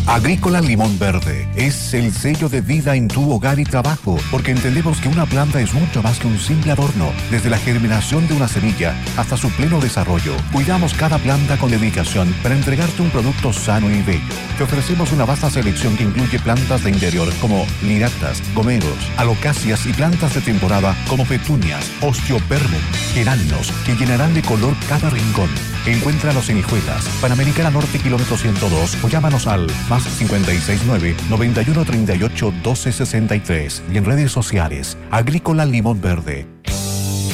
Agrícola Limón Verde es el sello de vida en tu hogar y trabajo, porque entendemos que una planta es mucho más que un simple adorno. Desde la germinación de una semilla hasta su pleno desarrollo, cuidamos cada planta con dedicación para entregarte un producto sano y bello. Te ofrecemos una vasta selección que incluye plantas de interior como liractas, gomeros, alocáceas y plantas de temporada como petunias, osteopermum, geranios, que llenarán de color cada rincón. Encuéntralos en Hijuelas, Panamericana Norte, kilómetro 102, o llámanos al más 569-9138-1263 y en redes sociales, Agrícola Limón Verde.